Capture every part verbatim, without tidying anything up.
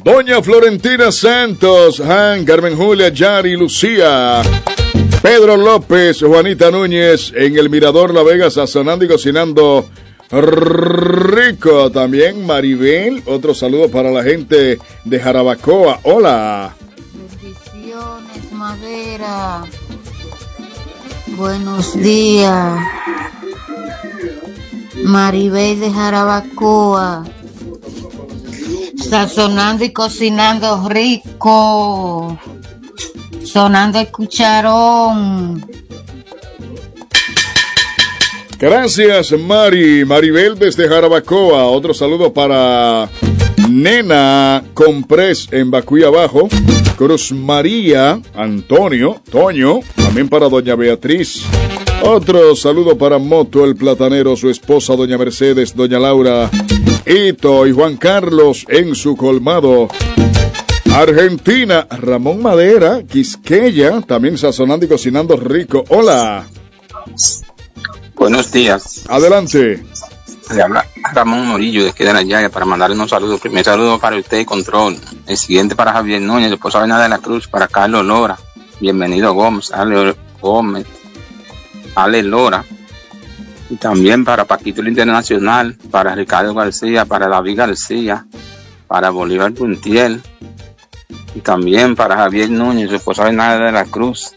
Doña Florentina Santos, Han, Carmen Julia, Yari, Lucía, Pedro López, Juanita Núñez, en el Mirador La Vega, sazonando y cocinando rico. También Maribel, otro saludo para la gente de Jarabacoa. Hola. Bendiciones, Madera. Buenos días. Maribel de Jarabacoa. Sazonando y cocinando rico. Sonando el cucharón. Gracias, Mari. Maribel desde Jarabacoa. Otro saludo para Nena Comprés en Bacuy Abajo. Cruz María, Antonio, Toño. También para doña Beatriz. Otro saludo para Moto el Platanero, su esposa doña Mercedes, doña Laura, Hito y Juan Carlos en su colmado. Argentina, Ramón Madera, Quisqueya, también sazonando y cocinando rico. Hola. Buenos días. Adelante. Le habla Ramón Morillo de Queda en la Llave para mandarle unos saludos. Primer saludo para usted, Control. El siguiente para Javier Núñez, esposa Bernal de la Cruz, para Carlos Lora. Bienvenido Gómez, Ale Gómez, Ale Lora. Y también para Paquito el Internacional, para Ricardo García, para David García, para Bolívar Puntiel. Y también para Javier Núñez, su esposa Bernal de la Cruz.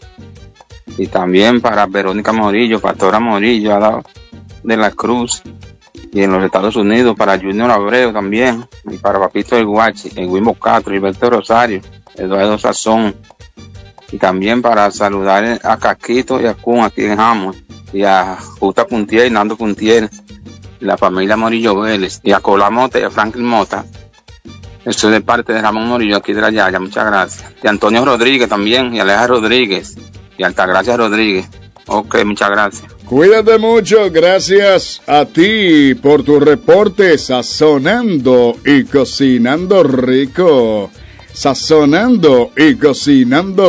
Y también para Verónica Morillo, Pastora Morillo de la Cruz. Y en los Estados Unidos para Junior Abreu también. Y para Papito El Guachi, Edwin Castro, Gilberto Rosario, Eduardo Sazón. Y también para saludar a Caquito y a Kun aquí en Jamos. Y a Justa Puntiel y Nando Puntiel. Y la familia Morillo Vélez. Y a Cola Mota y a Franklin Mota. Esto es de parte de Ramón Morillo aquí de la Yaya. Muchas gracias. Y a Antonio Rodríguez también. Y a Aleja Rodríguez. Y Altagracia Rodríguez. Ok, muchas gracias. Cuídate mucho, gracias a ti por tu reporte. Sazonando y cocinando rico. Sazonando y cocinando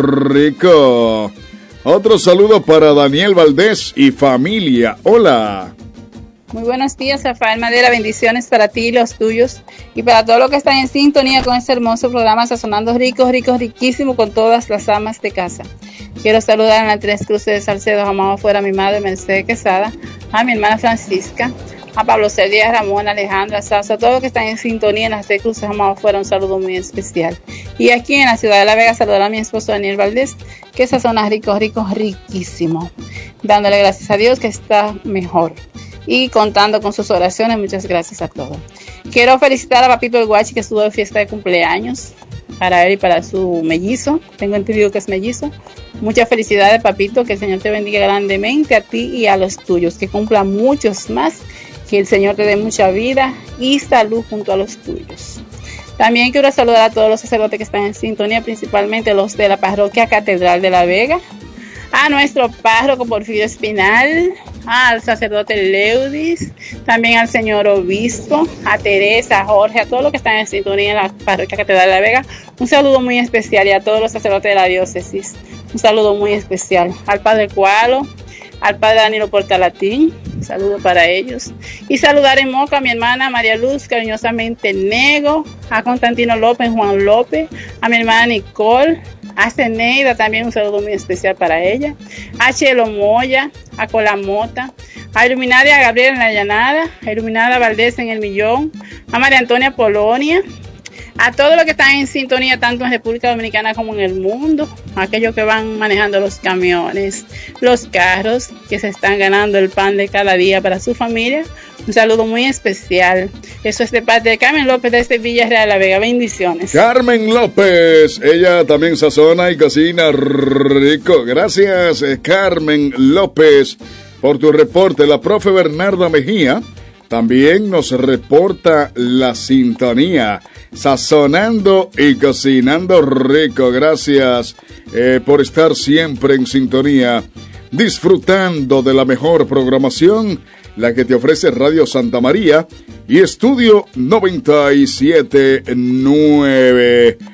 rico. Otro saludo para Daniel Valdés y familia. Hola. Muy buenos días, Rafael Madera. Bendiciones para ti y los tuyos. Y para todos los que están en sintonía con este hermoso programa Sazonando Rico, Rico, Riquísimo, con todas las amas de casa. Quiero saludar a la Tres Cruces de Salcedo, Jamás Fuera, a mi madre Mercedes Quesada, a mi hermana Francisca, a Pablo Celia, Ramón, Alejandra, Sasso, a todos los que están en sintonía en las Tres Cruces, Jamás Fuera, un saludo muy especial. Y aquí en la ciudad de La Vega, saludar a mi esposo Daniel Valdés, que sazona rico, rico, riquísimo, dándole gracias a Dios que está mejor. Y contando con sus oraciones, muchas gracias a todos. Quiero felicitar a Papito el Guachi, que estuvo de fiesta de cumpleaños, para él y para su mellizo. Tengo entendido que es mellizo. Muchas felicidades, Papito, que el Señor te bendiga grandemente a ti y a los tuyos, que cumplan muchos más, que el Señor te dé mucha vida y salud junto a los tuyos. También quiero saludar a todos los sacerdotes que están en sintonía, principalmente los de la parroquia Catedral de La Vega, a nuestro párroco Porfirio Espinal, al sacerdote Leudis, también al señor obispo, a Teresa, a Jorge, a todos los que están en sintonía en la parroquia Catedral de La Vega. Un saludo muy especial, y a todos los sacerdotes de la diócesis, un saludo muy especial. Al padre Cualo, al padre Danilo Portalatín, un saludo para ellos. Y saludar en Moca a mi hermana María Luz, cariñosamente Nego, a Constantino López, Juan López, a mi hermana Nicole, a Ceneida también un saludo muy especial para ella, a Chelo Moya, a Colamota, a Iluminaria Gabriela en la Llanada, a Iluminada Valdés en el Millón, a María Antonia Polonia, a todos los que están en sintonía tanto en República Dominicana como en el mundo, a aquellos que van manejando los camiones, los carros, que se están ganando el pan de cada día para su familia. Un saludo muy especial. Eso es de parte de Carmen López desde Villarreal La Vega. Bendiciones. Carmen López, ella también sazona y cocina rico. Gracias, Carmen López, por tu reporte. La profe Bernarda Mejía también nos reporta la sintonía. Sazonando y cocinando rico. Gracias eh, por estar siempre en sintonía, disfrutando de la mejor programación, la que te ofrece Radio Santa María y Estudio noventa y siete punto nueve.